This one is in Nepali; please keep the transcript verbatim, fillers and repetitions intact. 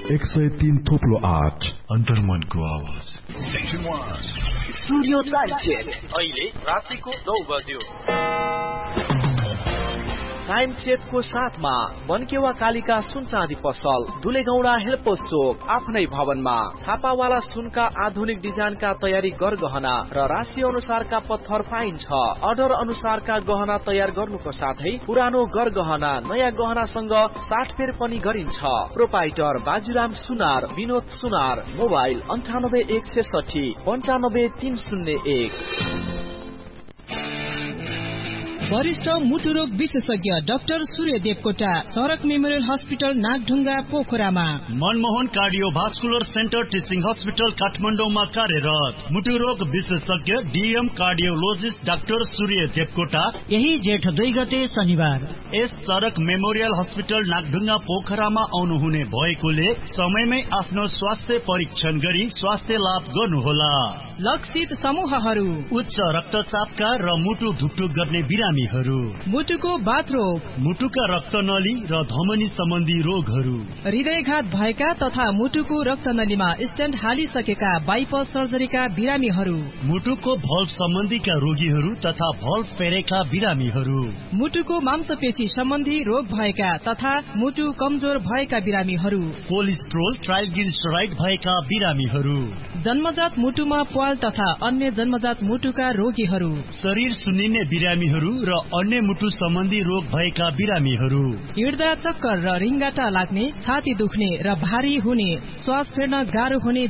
एक सय तीन थोप्लो आठ अन्तर्मनको आवाज। स्टुडियो टाइम चेक अहिले रातिको नौ बज्यो। टाइम चेकको साथमा बनकेवा कालिका सुन चाँदी पसल, दुलेगौडा हेल्पोस चोक, आफ्नै भवनमा छापावाला सुनका आधुनिक डिजाइनका तयारी गरगहना र राशि अनुसारका पत्थर पाइन्छ। अर्डर अनुसारका गहना तयार गर्नुको साथै पुरानो गरगहना नयाँ गहनासँग साटफेर पनि गरिन्छ। प्रोपाइटर बाजुराम सुनार, विनोद सुनार, मोबाइल अन्ठानब्बे एक सैसठी पन्चानब्बे तीन शून्य एक। वरिष्ठ मुटु रोग विशेषज्ञ डाक्टर सूर्य देवकोटा, चरक मेमोरियल हस्पिटल नागढुङ्गा पोखरामा। Manmohan cardiovascular centre teaching hospital काठमाडौँमा कार्यरत मुटु रोग विशेषज्ञ डीएम कार्डियोलोजिस्ट डाक्टर सूर्य देवकोटा यही जेठ दुई गते शनिबार यस चरक मेमोरियल हस्पिटल नागढुङ्गा पोखरामा आउनुहुने भएकोले समयमै आफ्नो स्वास्थ्य परीक्षण गरी स्वास्थ्य लाभ गर्नुहोला। लक्षित समूहहरू उच्च रक्तचापका र मुटु ढुकढुक गर्ने बिरामीहरू, मुटुको बाथरोग, मुटुका रक्तनली र धमनी सम्बन्धी रोगहरू, हृदयघात भएका तथा मुटुको रक्तनलीमा स्टेन्ट हालिसकेका बाइपास सर्जरीका बिरामीहरू, मुटुको भल्भ सम्बन्धीका रोगीहरू तथा भल्भ पेरेका बिरामीहरू, मुटुको मांसपेशी सम्बन्धी रोग भएका तथा मुटु कमजोर भएका बिरामीहरू, कोलेस्ट्रोल ट्राइग्लिसराइड भएका बिरामीहरू, जन्मजात मुटुमा प्वाल तथा अन्य जन्मजात मुटुका रोगीहरू, शरीर सुन्निने बिरामीहरू र अन्य मुटु सम्बन्धी रोग भएका बिरामीहरू, हिँड्दा चक्कर र रिङ्गाटा लाग्ने, छाती दुख्ने र भारी हुने, श्वास फेर्न गाह्रो हुने